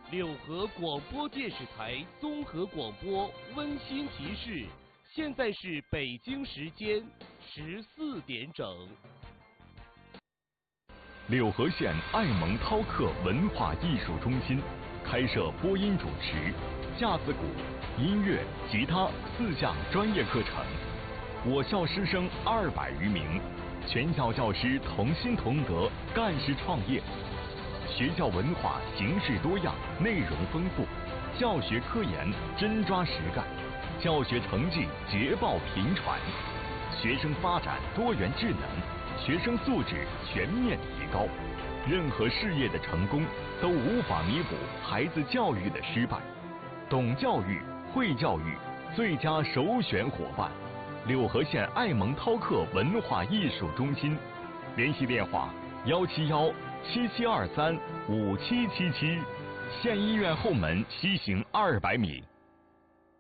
柳河广播电视台综合广播温馨提示：现在是北京时间14点整。 柳河县爱蒙涛克文化艺术中心开设播音主持、架子鼓、音乐、吉他4项专业课程。我校师生200余名，全校教师同心同德，干事创业。学校文化形式多样，内容丰富，教学科研真抓实干，教学成绩捷报频传，学生发展多元智能，学生素质全面提高。任何事业的成功都无法弥补孩子教育的失败。懂教育、会教育，最佳首选伙伴。柳河县爱蒙涛克文化艺术中心，联系电话171-7723-5777，县医院后门西行200米。